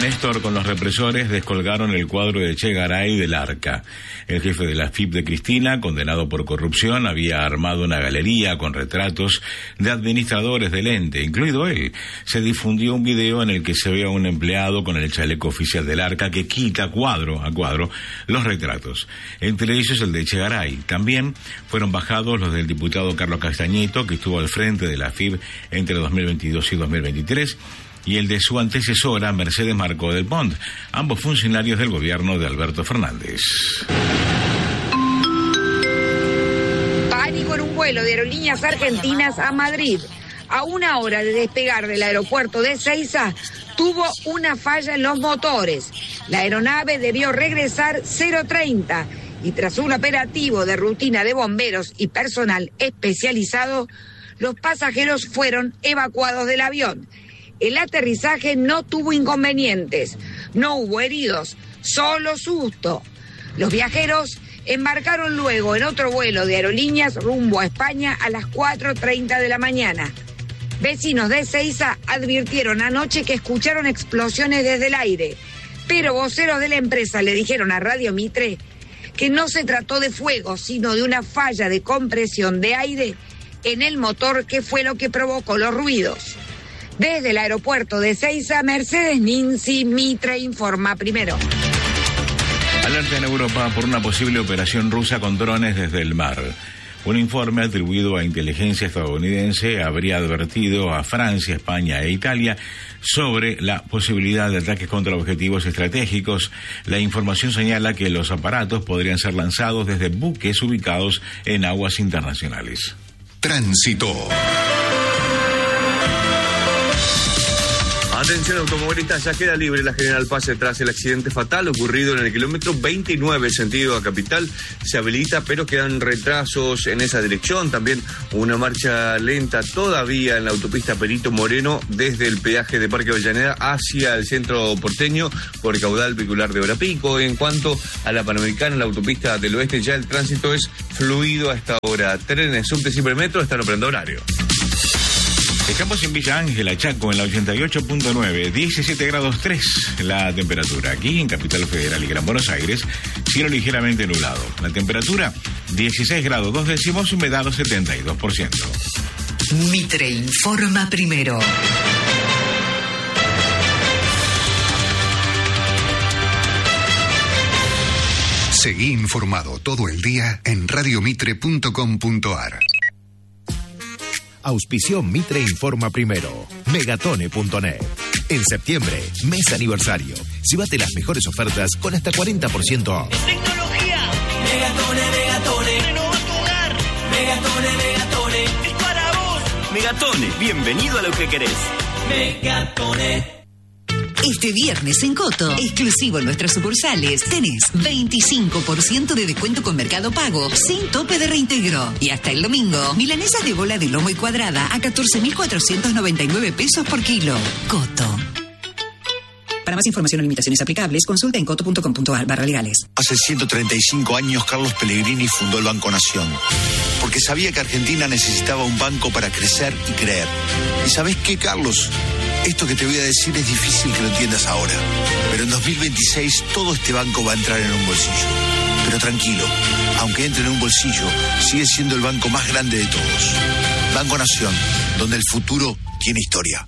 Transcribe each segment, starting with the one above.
Néstor, con los represores descolgaron el cuadro de Che Garay del Arca. El jefe de la FIP de Cristina, condenado por corrupción, había armado una galería con retratos de administradores del ente, incluido él. Se difundió un video en el que se ve a un empleado con el chaleco oficial del Arca que quita cuadro a cuadro los retratos, entre ellos el de Che Garay. También fueron bajados los del diputado Carlos Castañeto, que estuvo al frente de la FIP entre 2022 y 2023, y el de su antecesora, Mercedes Marcó del Pont, ambos funcionarios del gobierno de Alberto Fernández. Pánico en un vuelo de Aerolíneas Argentinas a Madrid. A una hora de despegar del aeropuerto de Ezeiza, tuvo una falla en los motores. La aeronave debió regresar 0:30 y tras un operativo de rutina de bomberos y personal especializado, los pasajeros fueron evacuados del avión. El aterrizaje no tuvo inconvenientes, no hubo heridos, solo susto. Los viajeros embarcaron luego en otro vuelo de aerolíneas rumbo a España a las 4:30 de la mañana. Vecinos de Ezeiza advirtieron anoche que escucharon explosiones desde el aire, pero voceros de la empresa le dijeron a Radio Mitre que no se trató de fuego, sino de una falla de compresión de aire en el motor, que fue lo que provocó los ruidos. Desde el aeropuerto de Ezeiza, Mercedes Ninzi, Mitre informa primero. Alerta en Europa por una posible operación rusa con drones desde el mar. Un informe atribuido a inteligencia estadounidense habría advertido a Francia, España e Italia sobre la posibilidad de ataques contra objetivos estratégicos. La información señala que los aparatos podrían ser lanzados desde buques ubicados en aguas internacionales. Tránsito. Atención automovilistas, ya queda libre la General Paz tras el accidente fatal ocurrido en el kilómetro 29, sentido a Capital. Se habilita, pero quedan retrasos en esa dirección. También una marcha lenta todavía en la autopista Perito Moreno desde el peaje de Parque Avellaneda hacia el centro porteño por caudal vehicular de hora pico. En cuanto a la Panamericana, la autopista del oeste, ya el tránsito es fluido a esta hora. Trenes, subtes y premetro están operando horario. Estamos en Villa Ángela, Chaco, en la 88.9, 17 grados 3 la temperatura. Aquí en Capital Federal y Gran Buenos Aires, cielo ligeramente nublado. La temperatura, 16 grados 2 décimos, humedad 72%. Mitre informa primero. Seguí informado todo el día en radiomitre.com.ar. Auspició Mitre Informa Primero. Megatone.net. En septiembre, mes aniversario. Llévate las mejores ofertas con hasta 40% off. Tecnología. Megatone. Renova tu hogar. Megatone. Es para vos. Megatone. Bienvenido a lo que querés. Megatone. Este viernes en Coto, exclusivo en nuestras sucursales, tenés 25% de descuento con Mercado Pago, sin tope de reintegro. Y hasta el domingo, milanesas de bola de lomo y cuadrada a 14.499 pesos por kilo. Coto. Para más información o limitaciones aplicables, consulta en coto.com.ar/legales. Hace 135 años Carlos Pellegrini fundó el Banco Nación, porque sabía que Argentina necesitaba un banco para crecer y creer. ¿Y sabés qué, Carlos? Esto que te voy a decir es difícil que lo entiendas ahora, pero en 2026 todo este banco va a entrar en un bolsillo. Pero tranquilo, aunque entre en un bolsillo, sigue siendo el banco más grande de todos. Banco Nación, donde el futuro tiene historia.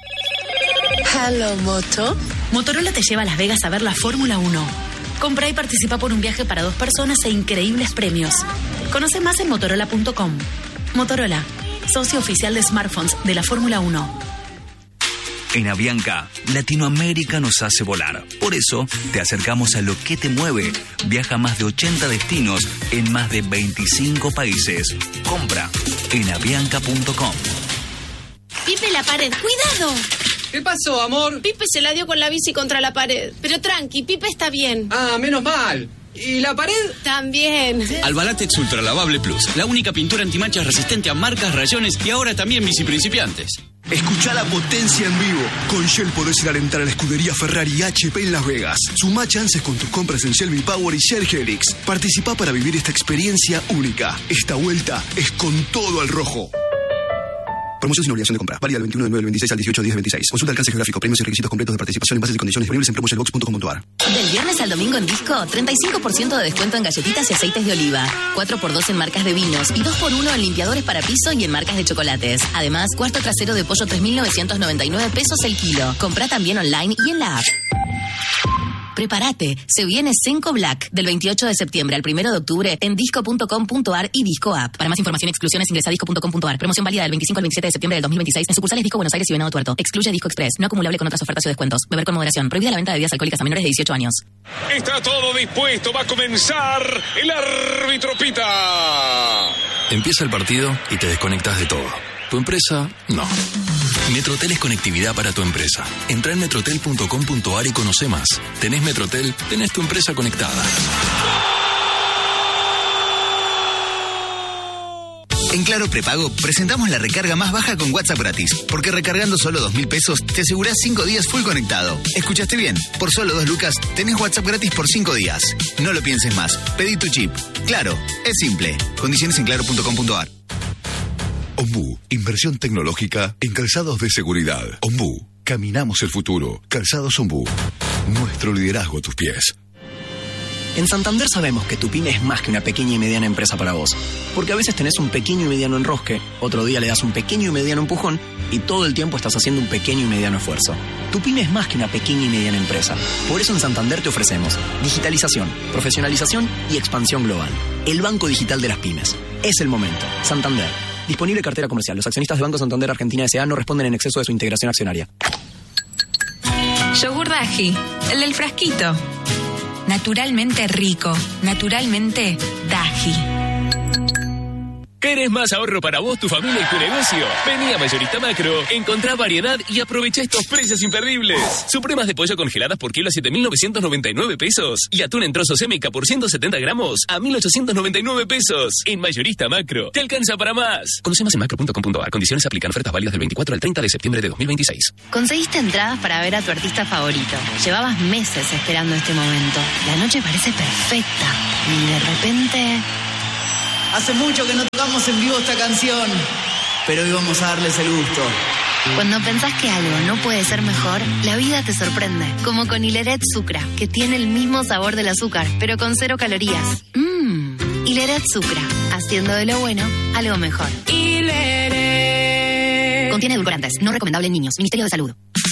Hello, Moto. Motorola te lleva a Las Vegas a ver la Fórmula 1. Compra y participa por un viaje para 2 personas e increíbles premios. Conoce más en Motorola.com. Motorola, socio oficial de smartphones de la Fórmula 1. En Avianca, Latinoamérica nos hace volar. Por eso, te acercamos a lo que te mueve. Viaja a más de 80 destinos en más de 25 países. Compra en avianca.com. Pipe, la pared. ¡Cuidado! ¿Qué pasó, amor? Pipe se la dio con la bici contra la pared. Pero tranqui, Pipe está bien. Ah, menos mal. ¿Y la pared? También. Albalatex Ultra Lavable Plus. La única pintura antimanchas resistente a marcas, rayones y ahora también bici principiantes. Escuchá la potencia en vivo. Con Shell podés ir a alentar a la escudería Ferrari y HP en Las Vegas. Sumá chances con tus compras en Shell V-Power y Shell Helix. Participá para vivir esta experiencia única. Esta vuelta es con todo al rojo. Promoción sin obligación de compra. Válida del 21/9/26 al 18/10/26. Consulta alcance geográfico, premios y requisitos completos de participación en bases y condiciones disponibles en promotionbox.com.ar. Del viernes al domingo en Disco, 35% de descuento en galletitas y aceites de oliva. 4x2 en marcas de vinos y 2x1 en limpiadores para piso y en marcas de chocolates. Además, cuarto trasero de pollo 3.999 pesos el kilo. Comprá también online y en la app. Prepárate, se viene Senco Black del 28 de septiembre al 1 de octubre en disco.com.ar y Disco App. Para más información y exclusiones ingresa a disco.com.ar. Promoción válida del 25 al 27 de septiembre del 2026 en sucursales Disco Buenos Aires y Venado Tuerto. Excluye Disco Express, no acumulable con otras ofertas o descuentos. Beber con moderación. Prohibida la venta de bebidas alcohólicas a menores de 18 años. Está todo dispuesto, va a comenzar. El árbitro pita. Empieza el partido y te desconectas de todo. ¿Tu empresa? No. Metrotel es conectividad para tu empresa. Entra en metrotel.com.ar y conoce más. ¿Tenés Metrotel? Tenés tu empresa conectada. En Claro Prepago presentamos la recarga más baja con WhatsApp gratis. Porque recargando solo 2.000 pesos te asegurás 5 días full conectado. ¿Escuchaste bien? Por solo 2 lucas tenés WhatsApp gratis por 5 días. No lo pienses más. Pedí tu chip. Claro, es simple. Condiciones en claro.com.ar. Ombú, inversión tecnológica en calzados de seguridad. Ombú, caminamos el futuro. Calzados Ombú, nuestro liderazgo a tus pies. En Santander sabemos que tu pyme es más que una pequeña y mediana empresa para vos. Porque a veces tenés un pequeño y mediano enrosque, otro día le das un pequeño y mediano empujón y todo el tiempo estás haciendo un pequeño y mediano esfuerzo. Tu pyme es más que una pequeña y mediana empresa. Por eso en Santander te ofrecemos digitalización, profesionalización y expansión global. El banco digital de las pymes. Es el momento. Santander. Disponible cartera comercial. Los accionistas de Banco Santander Argentina S.A. no responden en exceso de su integración accionaria. Yogur Daji, el del frasquito. Naturalmente rico, naturalmente Daji. ¿Querés más ahorro para vos, tu familia y tu negocio? Vení a Mayorista Macro, encontrá variedad y aprovecha estos precios imperdibles. Supremas de pollo congeladas por kilo a 7.999 pesos. Y atún en trozos Émica por 170 gramos a 1.899 pesos. En Mayorista Macro, te alcanza para más. Conoce más en macro.com.ar. Condiciones aplican. Ofertas válidas del 24 al 30 de septiembre de 2026. Conseguiste entradas para ver a tu artista favorito. Llevabas meses esperando este momento. La noche parece perfecta. Y de repente... Hace mucho que no tocamos en vivo esta canción, pero hoy vamos a darles el gusto. Cuando pensás que algo no puede ser mejor, la vida te sorprende. Como con Hileret Sucra, que tiene el mismo sabor del azúcar, pero con 0 calorías. Hileret Sucra, haciendo de lo bueno algo mejor. Hileret. Contiene edulcorantes, no recomendable en niños. Ministerio de Salud.